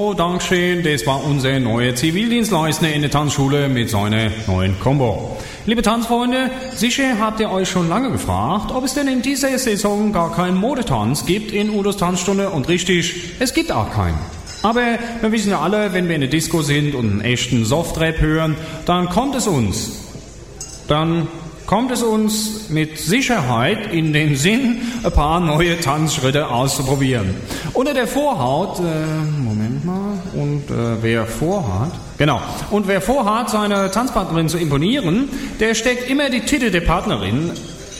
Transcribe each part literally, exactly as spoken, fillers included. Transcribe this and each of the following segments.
Oh, Dankeschön, das war unser neuer Zivildienstleister in der Tanzschule mit seiner neuen Combo. Liebe Tanzfreunde, sicher habt ihr euch schon lange gefragt, ob es denn in dieser Saison gar keinen Modetanz gibt in Udos Tanzstunde, und richtig, es gibt auch keinen. Aber wir wissen ja alle, wenn wir in der Disco sind und einen echten Softrap hören, dann kommt es uns. Dann kommt es uns mit Sicherheit in den Sinn, ein paar neue Tanzschritte auszuprobieren. Unter der Vorhaut, äh, Moment mal, und äh, wer vorhat, genau, und wer vorhat, seine Tanzpartnerin zu imponieren, der steckt immer die Titte der Partnerin,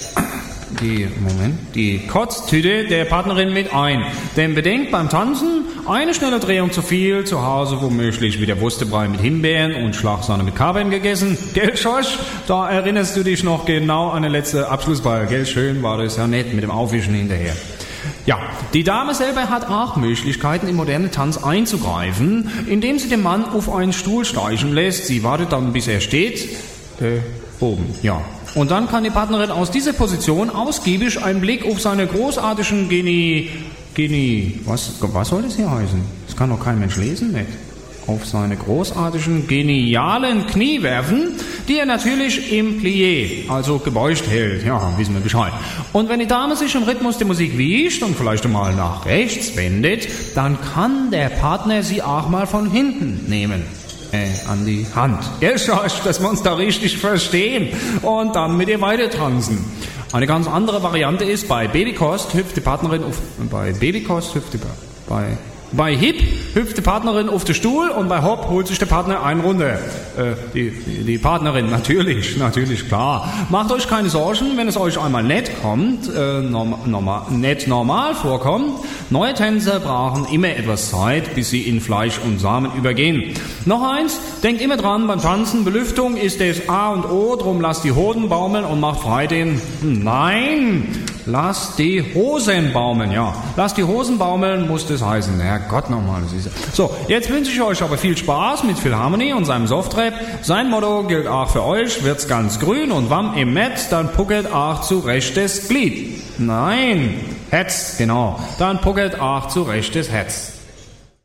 die, Moment, die Kotztüte der Partnerin mit ein. Denn bedenkt beim Tanzen, eine schnelle Drehung zu viel, zu Hause womöglich wieder Wurstebrei mit Himbeeren und Schlagsahne mit Kapern gegessen. Gell, Schorsch? Da erinnerst du dich noch genau an den letzten Abschlussball. Gell, schön war das ja nett mit dem Aufwischen hinterher. Ja, die Dame selber hat auch Möglichkeiten, im modernen Tanz einzugreifen, indem sie den Mann auf einen Stuhl steigen lässt. Sie wartet dann, bis er steht. Äh, oben, ja. Und dann kann die Partnerin aus dieser Position ausgiebig einen Blick auf seine großartigen Geni... Geni... Was, was soll das hier heißen? Das kann doch kein Mensch lesen, nicht? Auf seine großartigen, genialen Knie werfen, die er natürlich im Plié, also gebeugt hält. Ja, wissen wir Bescheid. Und wenn die Dame sich im Rhythmus der Musik wiegt und vielleicht einmal nach rechts wendet, dann kann der Partner sie auch mal von hinten nehmen. Äh, an die Hand. Ja, Schorsch, dass wir uns da richtig verstehen. Und dann mit ihr weiter tanzen. Eine ganz andere Variante ist, bei Babykost hüpft die Partnerin auf, bei Babykost hüpft die, bei, bei Hip hüpft die Partnerin auf den Stuhl und bei Hop holt sich der Partner einen runter. Äh, die, die Partnerin, natürlich, natürlich, klar. Macht euch keine Sorgen, wenn es euch einmal nett kommt, äh, norm, normal, nett normal vorkommt. Neue Tänzer brauchen immer etwas Zeit, bis sie in Fleisch und Samen übergehen. Noch eins, denkt immer dran, beim Tanzen, Belüftung ist das A und O, drum lasst die Hoden baumeln und macht frei den, nein, lasst die Hosen baumeln, ja. Lasst die Hosen baumeln, muss das heißen. Herrgott nochmal, das ist so, jetzt wünsche ich euch aber viel Spaß mit Philharmonie und seinem Softrap. Sein Motto gilt auch für euch, wird's ganz grün und wamm im Metz, dann puckert auch zurecht das Glied. Nein, Hetz, genau, dann puckert auch zurecht das Hetz.